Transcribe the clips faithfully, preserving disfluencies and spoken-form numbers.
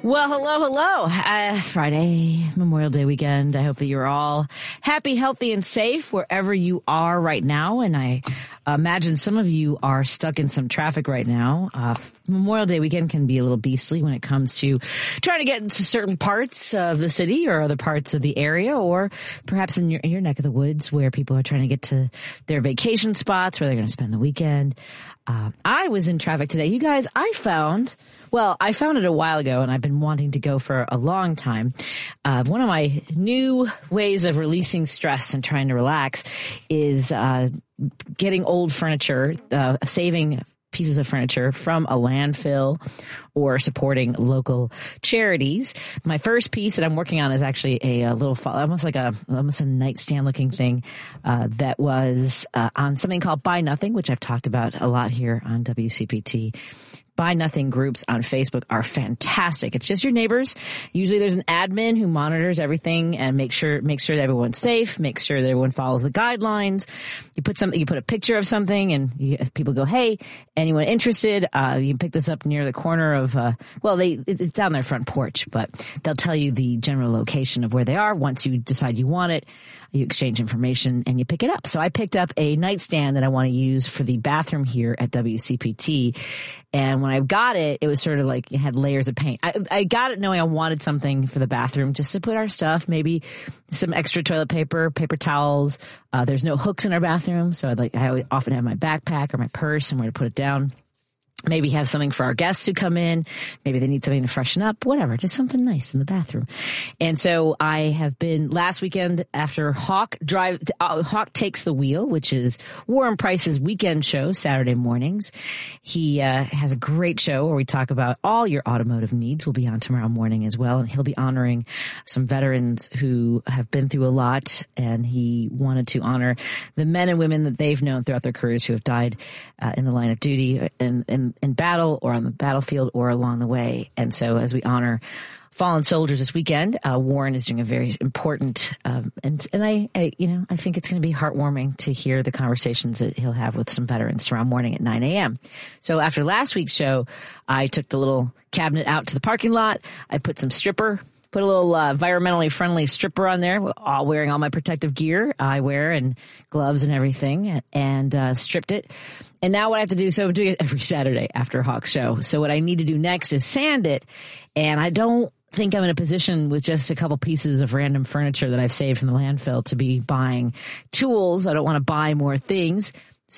Well, hello, hello. Uh, Friday, Memorial Day weekend. I hope that you're all happy, healthy, and safe wherever you are right now. And I imagine some of you are stuck in some traffic right now. Uh, Memorial Day weekend can be a little beastly when it comes to trying to get into certain parts of the city or other parts of the area, or perhaps in your, in your neck of the woods where people are trying to get to their vacation spots where they're going to spend the weekend. Uh, I was in traffic today. You guys, I found... Well, I found it a while ago, and I've been wanting to go for a long time. Uh, one of my new ways of releasing stress and trying to relax is uh, getting old furniture, uh, saving pieces of furniture from a landfill or supporting local charities. My first piece that I'm working on is actually a, a little, almost like a, almost a nightstand looking thing, uh, that was, uh, on something called Buy Nothing, which I've talked about a lot here on W C P T. Buy Nothing groups on Facebook are fantastic. It's just your neighbors. Usually there's an admin who monitors everything and makes sure, makes sure that everyone's safe, makes sure that everyone follows the guidelines. You put something, you put a picture of something and you, people go, hey, anyone interested? Uh, you can pick this up near the corner of, uh, well, they, it's down their front porch, but they'll tell you the general location of where they are. Once you decide you want it, you exchange information and you pick it up. So I picked up a nightstand that I want to use for the bathroom here at W C P T. And when I got it, it was sort of like it had layers of paint. I, I got it knowing I wanted something for the bathroom just to put our stuff, maybe some extra toilet paper, paper towels. Uh, there's no hooks in our bathroom, so I'd like I always, often have my backpack or my purse somewhere to put it down. Maybe have something for our guests who come in. Maybe they need something to freshen up, whatever, just something nice in the bathroom. And so I have been last weekend after Hawk Drive, uh, Hawk Takes the Wheel, which is Warren Price's weekend show, Saturday mornings. He uh, has a great show where we talk about all your automotive needs. We'll be on tomorrow morning as well. And he'll be honoring some veterans who have been through a lot. And he wanted to honor the men and women that they've known throughout their careers who have died uh, in the line of duty and, and in battle or on the battlefield or along the way. And so as we honor fallen soldiers this weekend, uh, Warren is doing a very important, um, and, and I, I, you know, I think it's going to be heartwarming to hear the conversations that he'll have with some veterans tomorrow morning at nine a.m. So after last week's show, I took the little cabinet out to the parking lot. I put some stripper Put a little uh, environmentally friendly stripper on there, all wearing all my protective gear, eyewear and gloves and everything, and uh, stripped it. And now what I have to do, so I'm doing it every Saturday after Hawk's show. So what I need to do next is sand it. And I don't think I'm in a position with just a couple pieces of random furniture that I've saved from the landfill to be buying tools. I don't want to buy more things.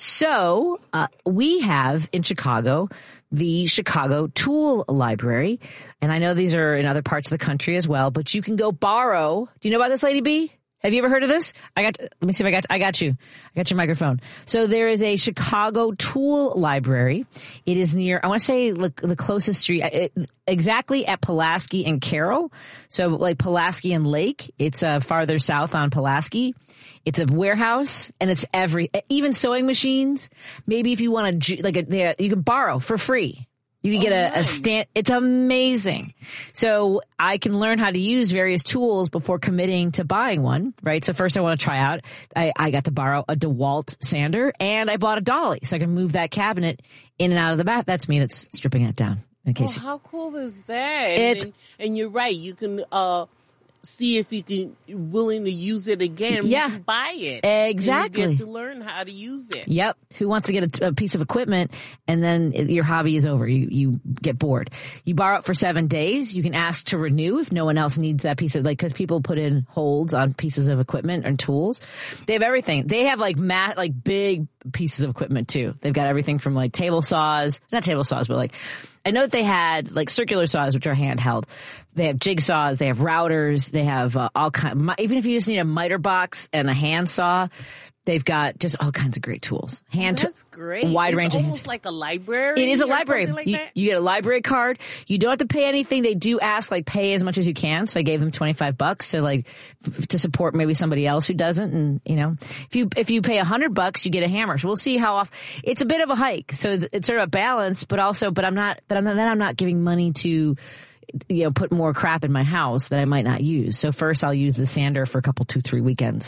So uh, we have in Chicago the Chicago Tool Library. And I know these are in other parts of the country as well, but you can go borrow. Do you know about this, Lady B? Have you ever heard of this? I got, let me see if I got, I got you. I got your microphone. So there is a Chicago Tool Library. It is near, I want to say the, the closest street, it, exactly at Pulaski and Carroll. So like Pulaski and Lake, it's uh, farther south on Pulaski. It's a warehouse and it's every, even sewing machines. Maybe if you want to, like a, you can borrow for free. You can get a, a stand. It's amazing. So I can learn how to use various tools before committing to buying one, right? So first I want to try out. I, I got to borrow a DeWalt sander and I bought a dolly so I can move that cabinet in and out of the bath. That's me that's stripping it down. In case oh, how cool is that? It's, and, and you're right. You can, uh, see if you can you're willing to use it again. Yeah, you can buy it exactly. And you get to learn how to use it. Yep. Who wants to get a, a piece of equipment and then it, your hobby is over? You you get bored. You borrow it for seven days. You can ask to renew if no one else needs that piece of like because people put in holds on pieces of equipment and tools. They have everything. They have like mat like big pieces of equipment too. They've got everything from like table saws, not table saws, but like. I know that they had like circular saws, which are handheld. They have jigsaws. They have routers. They have uh, all kind. Even if you just need a miter box and a handsaw, they've got just all kinds of great tools. Hand That's great. Wide it's range. Almost of like a library. It is a or library. Like you, you get a library card. You don't have to pay anything. They do ask like pay as much as you can. So I gave them twenty-five bucks to like f- to support maybe somebody else who doesn't. And you know, if you if you pay a hundred bucks, you get a hammer. So we'll see how off. It's a bit of a hike. So it's, it's sort of a balance, but also, but I'm not. But I'm then I'm not giving money to. You know, put more crap in my house that I might not use. So first I'll use the sander for a couple, two, three weekends.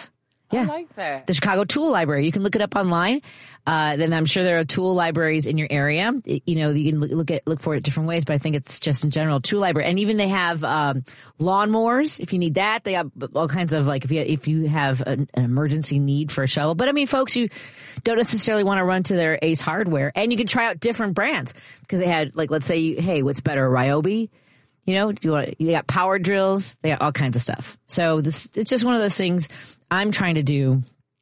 Yeah. I like that. The Chicago Tool Library. You can look it up online. Uh, then I'm sure there are tool libraries in your area. It, you know, you can look, look at look for it different ways, but I think it's just in general tool library. And even they have um, lawnmowers if you need that. They have all kinds of like if you if you have an, an emergency need for a shovel. But I mean, folks who don't necessarily want to run to their Ace Hardware, and you can try out different brands because they had like let's say, you, hey, what's better, Ryobi? You know, do you want? You got power drills. They got all kinds of stuff. So this it's just one of those things I'm trying to do.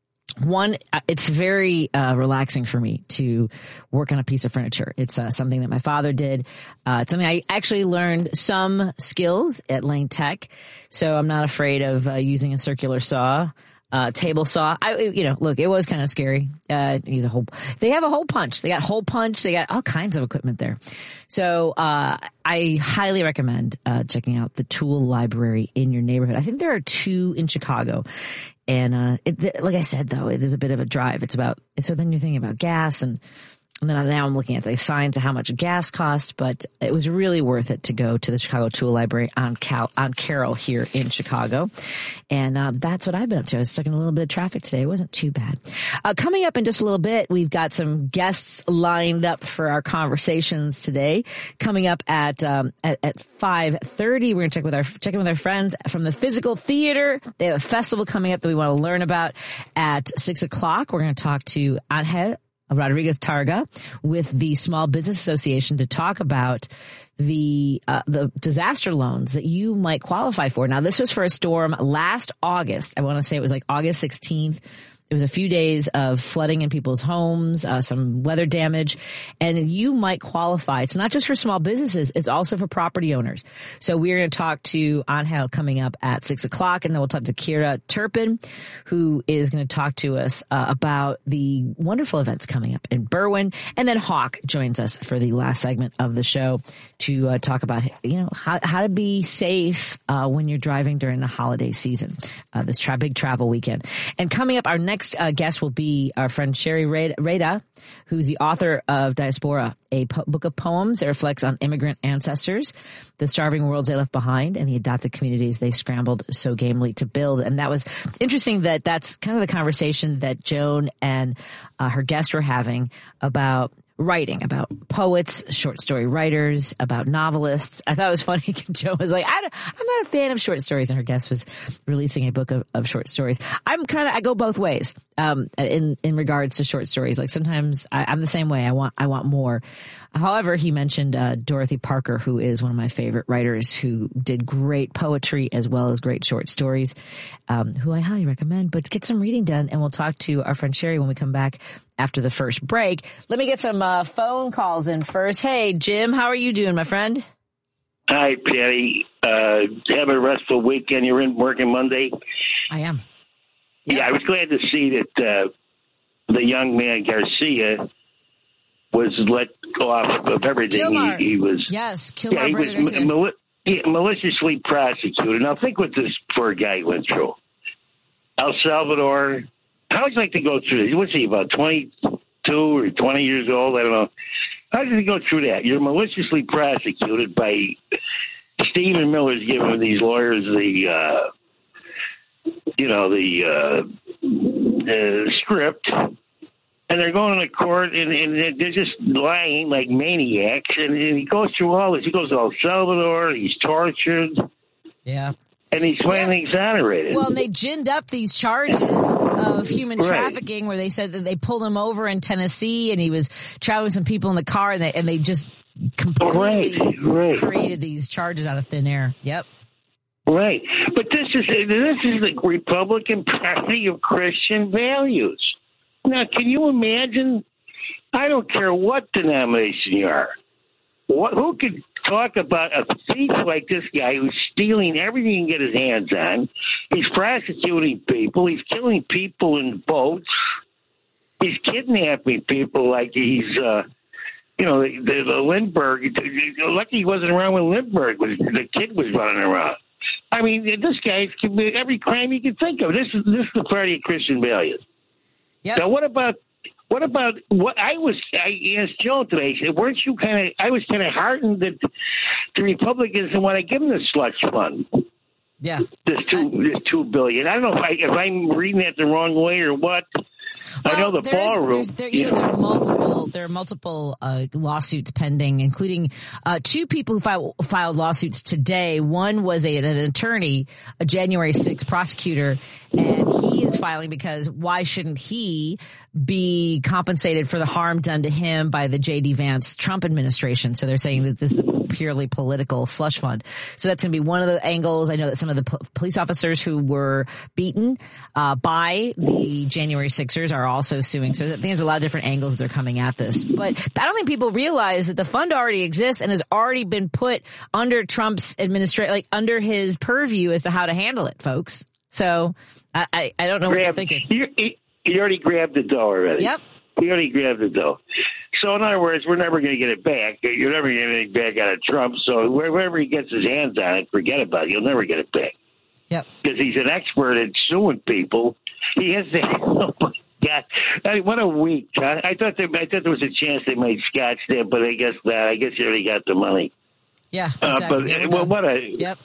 One, it's very uh, relaxing for me to work on a piece of furniture. It's uh, something that my father did. Uh, it's something I actually learned some skills at Lane Tech, so I'm not afraid of uh, using a circular saw. Uh, table saw. I, you know, look, it was kind of scary. Uh, use a hole. They have a hole punch. They got hole punch. They got all kinds of equipment there. So, uh, I highly recommend, uh, checking out the tool library in your neighborhood. I think there are two in Chicago. And, uh, it, like I said, though, it is a bit of a drive. It's about, so then you're thinking about gas and, And then now I'm looking at the signs of how much gas costs, but it was really worth it to go to the Chicago Tool Library on Cal, on Carroll here in Chicago. And uh, that's what I've been up to. I was stuck in a little bit of traffic today. It wasn't too bad. Uh, coming up in just a little bit, we've got some guests lined up for our conversations today. Coming up at um, at, at five thirty, we're going to check with our check in with our friends from the Physical Theater. They have a festival coming up that we want to learn about. At six o'clock, we're going to talk to Angel Rodriguez Targa with the Small Business Association to talk about the uh, the disaster loans that you might qualify for. Now, this was for a storm last August. I want to say it was like August sixteenth. It was a few days of flooding in people's homes, uh, some weather damage, and you might qualify. It's not just for small businesses. It's also for property owners. So we're going to talk to Angel coming up at six o'clock, and then we'll talk to Kira Turpin, who is going to talk to us uh, about the wonderful events coming up in Berwyn. And then Hawk joins us for the last segment of the show to uh, talk about, you know, how, how to be safe uh, when you're driving during the holiday season, uh, this tra- big travel weekend. And coming up, our next Next uh, guest will be our friend Sherry Reda, who's the author of Diaspora, a po- book of poems that reflects on immigrant ancestors, the starving worlds they left behind, and the adopted communities they scrambled so gamely to build. And that was interesting that that's kind of the conversation that Joan and uh, her guest were having about writing, about poets, short story writers, about novelists. I thought it was funny. Joe was like, I don't, I'm not a fan of short stories, and her guest was releasing a book of, of short stories. I'm kind of, I go both ways, um, in, in regards to short stories. Like sometimes I, I'm the same way. I want, I want more. However, he mentioned, uh, Dorothy Parker, who is one of my favorite writers who did great poetry as well as great short stories, um, who I highly recommend. But get some reading done, and we'll talk to our friend Sherry when we come back after the first break. Let me get some uh, phone calls in first. Hey, Jim, how are you doing, my friend? Hi, Patty. Uh, have a restful weekend. You're in working Monday? I am. Yep. Yeah, I was glad to see that uh, the young man, Garcia, was let off of everything. He, he was. Yes, Kilmar. Yeah, he was ma- mal- yeah, maliciously prosecuted. Now, think what this poor guy went through. El Salvador. How would you like to go through this? What's he, about twenty-two or twenty years old? I don't know. How did he go through that? You're maliciously prosecuted by Stephen Miller's giving these lawyers the, uh, you know, the uh, uh, script, and they're going to court, and, and they're just lying like maniacs. And, and he goes through all this. He goes to El Salvador. He's tortured. Yeah. And he's finally yeah. exonerated. Well, and they ginned up these charges of human right. trafficking, where they said that they pulled him over in Tennessee, and he was traveling with some people in the car, and they, and they just completely right. Right. created these charges out of thin air. Yep. Right. But this is this is the Republican Party of Christian values. Now, can you imagine? I don't care what denomination you are. What, who could talk about a thief like this guy who's stealing everything he can get his hands on? He's prosecuting people. He's killing people in boats. He's kidnapping people like he's, uh, you know, the, the, the Lindbergh. Lucky he wasn't around when Lindbergh was. The kid was running around. I mean, this guy's committed every crime you can think of. This is this is the party of Christian values. Yep. Now, what about? What about what I was? I asked Joe today. I said, "Weren't you kind of?" I was kind of heartened that the Republicans didn't want to give them the slush fund. Yeah. This two, this two billion. I don't know if, I, if I'm reading that the wrong way or what. Well, I know the there is- ballroom. there's- There, you know, there are multiple. There are multiple uh, lawsuits pending, including uh, two people who filed, filed lawsuits today. One was a, an attorney, a January sixth prosecutor, and he is filing because why shouldn't he be compensated for the harm done to him by the J D Vance Trump administration? So they're saying that this is a purely political slush fund. So that's going to be one of the angles. I know that some of the po- police officers who were beaten uh, by the January sixers are also suing. So I think there's a lot of different angles they're coming at this. But I don't think people realize that the fund already exists and has already been put under Trump's administration, like under his purview as to how to handle it, folks. So I, I, I don't know what you're thinking. You, you already grabbed the dough already. Yep. You already grabbed the dough. So in other words, we're never going to get it back. You're never going to get anything back out of Trump. So wherever he gets his hands on it, forget about it. You'll never get it back. Yep. Because he's an expert at suing people. He has the. Oh my God! I mean, what a week! Huh? I thought they, I thought there was a chance they might scotch that, but I guess not. I guess you already got the money. Yeah. Uh, Exactly. but Yeah, well, what a. Yep.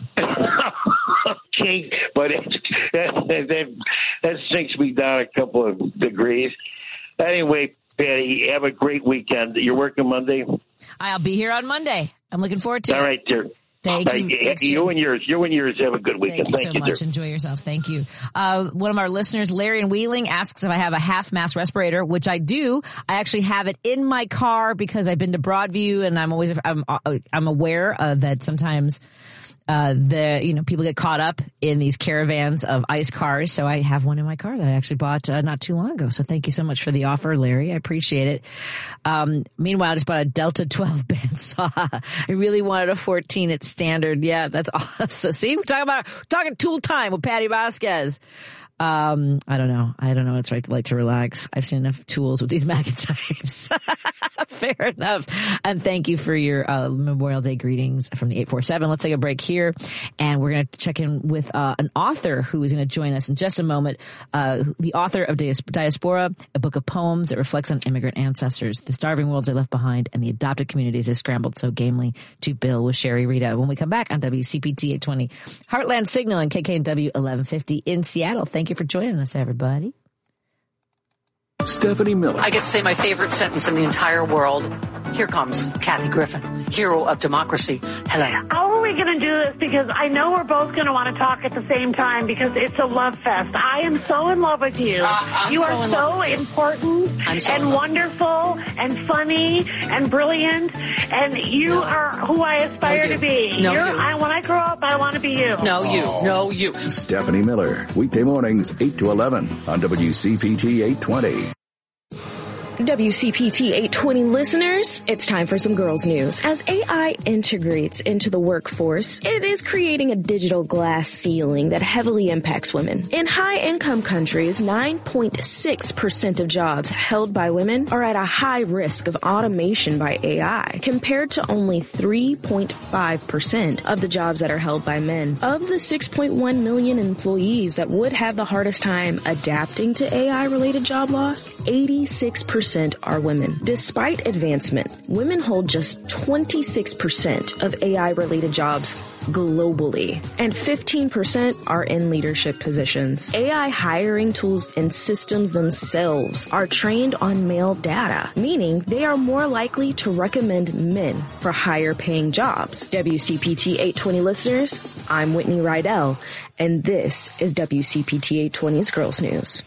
Okay, but it, that, that that sinks me down a couple of degrees. Anyway, Patty, have a great weekend. You're working Monday? I'll be here on Monday. I'm looking forward to All it. right, dear. Thank Uh, you. Thanks, you Jim. and yours. You and yours have a good weekend. Thank you Thank so you, much. dear. Enjoy yourself. Thank you. Uh, one of our listeners, Larry in Wheeling, asks if I have a half mask respirator, which I do. I actually have it in my car because I've been to Broadview, and I'm always I'm I'm aware uh, that sometimes uh, the you know people get caught up in these caravans of ICE cars. So I have one in my car that I actually bought uh, not too long ago. So thank you so much for the offer, Larry. I appreciate it. Um, meanwhile, I just bought a Delta twelve bandsaw. I really wanted a fourteen at standard. Yeah, that's awesome. See, we're talking about talking tool time with Patty Vasquez. Um, I don't know. I don't know what it's right to like to relax. I've seen enough tools with these MAGA types. Fair enough. And thank you for your uh, Memorial Day greetings from the eight four seven. Let's take a break here, and we're going to check in with uh, an author who is going to join us in just a moment. Uh, the author of Dias- Diaspora, a book of poems that reflects on immigrant ancestors, the starving worlds they left behind, and the adopted communities they scrambled so gamely to build, with Sherry Rita. When we come back on W C P T eight twenty, Heartland Signal and K K N W eleven fifty in Seattle. Thank you for joining us, everybody. Stephanie Miller. I get to say my favorite sentence in the entire world. Here comes Kathy Griffin, hero of democracy. Hello. How are we going to do this? Because I know we're both going to want to talk at the same time because it's a love fest. I am so in love with you. Uh, you so are in so love. important I'm so in and love. wonderful and funny and brilliant. And you No. are who I aspire No, you. to be. No, You're, you. I, when I grow up, I want to be you. No, you. No, you. Stephanie Miller. Weekday mornings, eight to eleven on W C P T eight twenty. W C P T eight twenty listeners, it's time for some girls news. As A I integrates into the workforce, it is creating a digital glass ceiling that heavily impacts women. In high-income countries, nine point six percent of jobs held by women are at a high risk of automation by A I, compared to only three point five percent of the jobs that are held by men. Of the six point one million employees that would have the hardest time adapting to A I-related job loss, eighty-six percent are women. Despite advancement, women hold just twenty-six percent of A I-related jobs globally, and fifteen percent are in leadership positions. A I hiring tools and systems themselves are trained on male data, meaning they are more likely to recommend men for higher paying jobs. W C P T eight twenty listeners, I'm Whitney Rydell, and this is W C P T eight twenty's Girls News.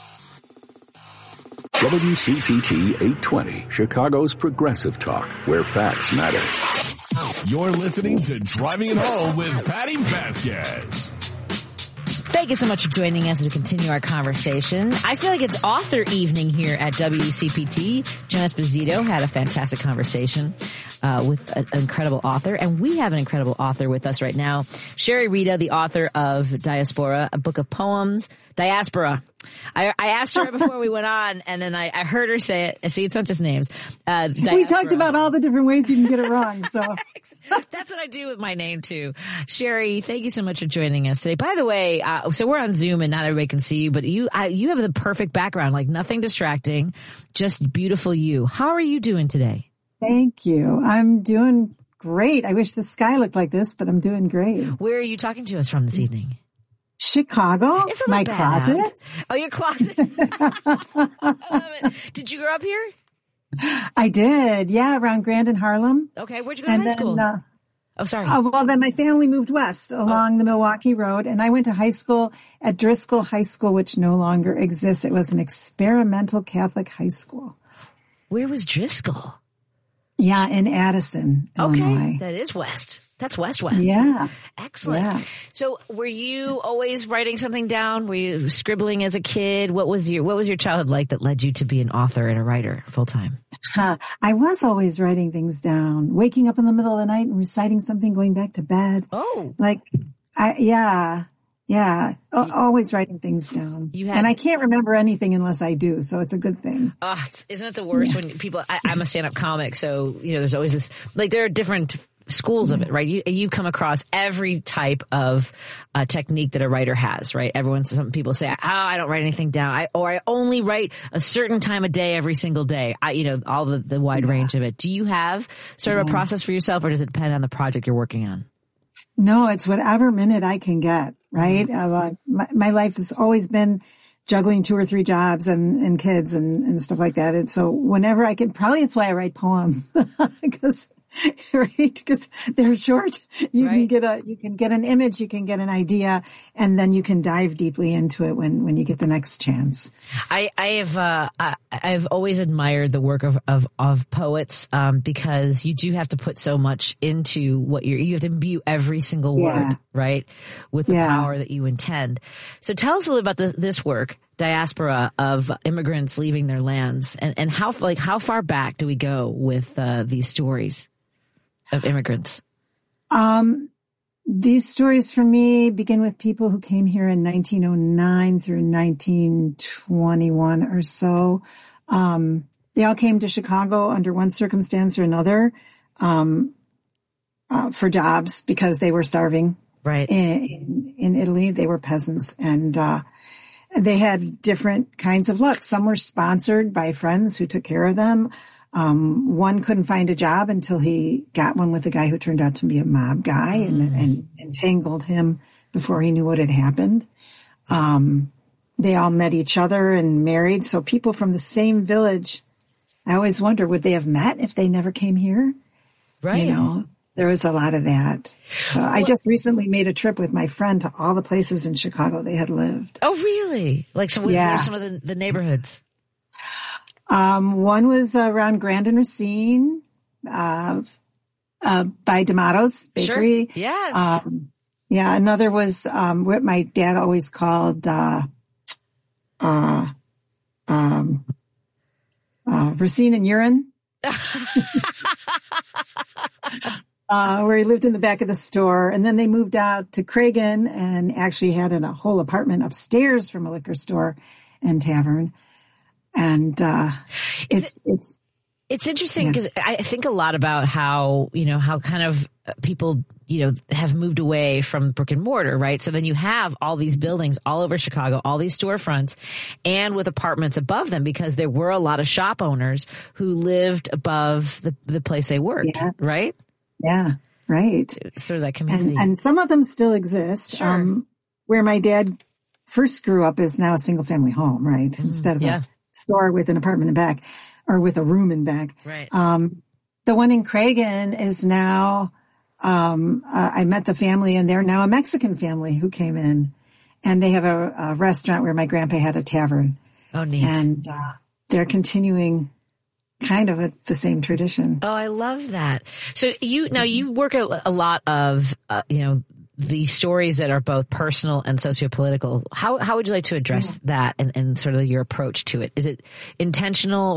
W C P T eight twenty, Chicago's progressive talk, where facts matter. You're listening to Driving It Home with Patty Vasquez. Thank you so much for joining us as we continue our conversation. I feel like it's author evening here at W C P T. John Esposito had a fantastic conversation uh, with an incredible author, and we have an incredible author with us right now. Sherry Rita, the author of Diaspora, a book of poems. Diaspora. I, I asked her before we went on, and then I, I heard her say it. See, it's not just names. Uh, we talked about all the different ways you can get it wrong, so... That's what I do with my name, too. Sherry, thank you so much for joining us today. By the way, uh, so we're on Zoom and not everybody can see you, but you I, you have the perfect background, like nothing distracting, just beautiful you. How are you doing today? Thank you. I'm doing great. I wish the sky looked like this, but I'm doing great. Where are you talking to us from this evening? Chicago, my closet. Out. Oh, your closet. I love it. Did you grow up here? I did. Yeah, around Grand and Harlem. Okay, where'd you go to and high then, school? Uh, oh, sorry. Oh, well, then my family moved west along oh. the Milwaukee Road, and I went to high school at Driscoll High School, which no longer exists. It was an experimental Catholic high school. Where was Driscoll? Yeah, in Addison, okay, Illinois. That is west. That's west west. Yeah. Excellent. Yeah. So were you always writing something down? Were you scribbling as a kid? What was your, what was your childhood like that led you to be an author and a writer full time? Huh. I was always writing things down, waking up in the middle of the night and reciting something, going back to bed. Oh. Like, I, yeah. Yeah, o- always writing things down. You had, and I can't remember anything unless I do, so it's a good thing. Oh, it's, isn't it the worst yeah. when people, I, I'm a stand-up comic, so, you know, there's always this, like, there are different schools of it, right? You, you've come across every type of uh, technique that a writer has, right? Everyone, some people say, oh, I don't write anything down, I, or I only write a certain time of day every single day. I, you know, all the, the wide yeah. range of it. Do you have sort of yeah. a process for yourself, or does it depend on the project you're working on? No, it's whatever minute I can get, right? Uh, my, my life has always been juggling two or three jobs and, and kids and, and stuff like that. And so whenever I can, probably it's why I write poems, because right? Because they're short. You right. can get a, you can get an image, you can get an idea, and then you can dive deeply into it when, when you get the next chance. I, I have, uh, I, I've always admired the work of, of, of poets, um, because you do have to put so much into what you're, you have to imbue every single word, yeah. right? With the yeah. power that you intend. So tell us a little about this, this work. Diaspora of immigrants leaving their lands, and, and how, like, how far back do we go with, uh, these stories of immigrants? Um, these stories for me begin with people who came here in nineteen oh nine through nineteen twenty-one or so. Um, they all came to Chicago under one circumstance or another, um, uh, for jobs because they were starving. Right. In, in, in Italy, they were peasants, and, uh, they had different kinds of luck. Some were sponsored by friends who took care of them. Um, one couldn't find a job until he got one with a guy who turned out to be a mob guy mm. and, and entangled him before he knew what had happened. Um, they all met each other and married. So people from the same village, I always wonder, would they have met if they never came here? Right. You know, there was a lot of that. So well, I just recently made a trip with my friend to all the places in Chicago they had lived. Oh, really? Like some, yeah. what are some of the, the neighborhoods? Um, one was around Grand and Racine, uh, uh, by D'Amato's Bakery. Sure. Yes. Um, yeah. Another was, um, what my dad always called, uh, uh, um, uh, Racine and Urine. Uh, where he lived in the back of the store. And then they moved out to Cragen and actually had a whole apartment upstairs from a liquor store and tavern. And, uh, it's, it's, it's interesting because yeah. I think a lot about how, you know, how kind of people, you know, have moved away from brick and mortar, right? So then you have all these buildings all over Chicago, all these storefronts, and with apartments above them, because there were a lot of shop owners who lived above the, the place they worked, yeah. right? Yeah, right. Sort of that community. And, and some of them still exist. Sure. Um, where my dad first grew up is now a single family home, right? Mm, Instead of yeah. a store with an apartment in back or with a room in back. Right. Um, the one in Cragen is now, um, uh, I met the family and they're now a Mexican family who came in, and they have a, a restaurant where my grandpa had a tavern. Oh, neat. And, uh, they're continuing kind of a, the same tradition. Oh, I love that. So you, now you work a, a lot of, uh, you know, the stories that are both personal and sociopolitical. How, how would you like to address yeah. that and, and sort of your approach to it? Is it intentional?